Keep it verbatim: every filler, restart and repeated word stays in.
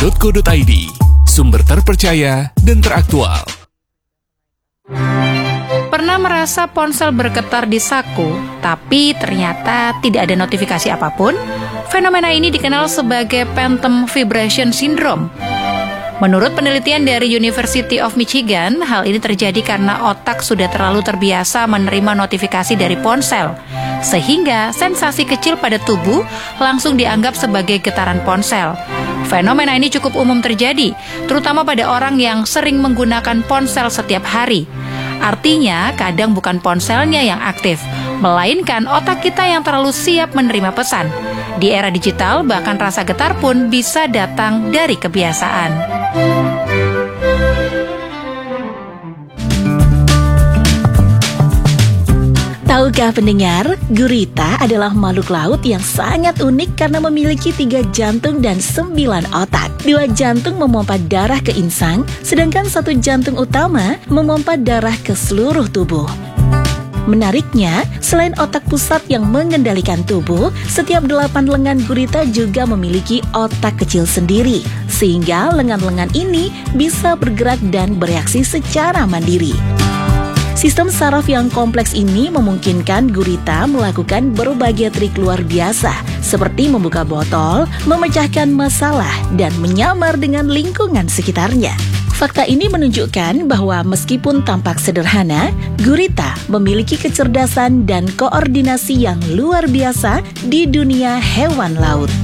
titik co titik id, sumber terpercaya dan teraktual. Pernah merasa ponsel bergetar di saku, tapi ternyata tidak ada notifikasi apapun? Fenomena ini dikenal sebagai phantom vibration syndrome. Menurut penelitian dari University of Michigan, hal ini terjadi karena otak sudah terlalu terbiasa menerima notifikasi dari ponsel, sehingga sensasi kecil pada tubuh langsung dianggap sebagai getaran ponsel. Fenomena ini cukup umum terjadi, terutama pada orang yang sering menggunakan ponsel setiap hari. Artinya, kadang bukan ponselnya yang aktif, melainkan otak kita yang terlalu siap menerima pesan. Di era digital, bahkan rasa getar pun bisa datang dari kebiasaan. Tahukah pendengar, gurita adalah makhluk laut yang sangat unik karena memiliki tiga jantung dan sembilan otak. Dua jantung memompa darah ke insang, sedangkan satu jantung utama memompa darah ke seluruh tubuh. Menariknya, selain otak pusat yang mengendalikan tubuh, setiap delapan lengan gurita juga memiliki otak kecil sendiri, sehingga lengan-lengan ini bisa bergerak dan bereaksi secara mandiri. Sistem saraf yang kompleks ini memungkinkan gurita melakukan berbagai trik luar biasa, seperti membuka botol, memecahkan masalah, dan menyamar dengan lingkungan sekitarnya. Fakta ini menunjukkan bahwa meskipun tampak sederhana, gurita memiliki kecerdasan dan koordinasi yang luar biasa di dunia hewan laut.